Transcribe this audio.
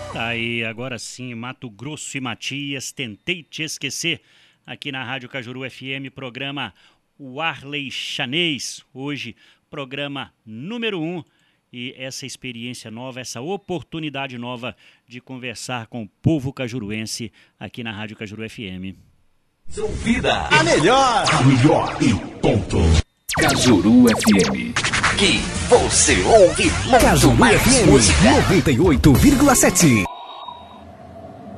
Tá aí, agora sim, Mato Grosso e Matias, Tentei Te Esquecer, aqui na Rádio Cajuru FM, programa O Arley Chanês, hoje programa número 1, e essa experiência nova, essa oportunidade nova de conversar com o povo cajuruense aqui na Rádio Cajuru FM. Ouvida, a melhor e ponto. Cajuru FM, que você ouve muito Cajuru mais FM música. 98,7.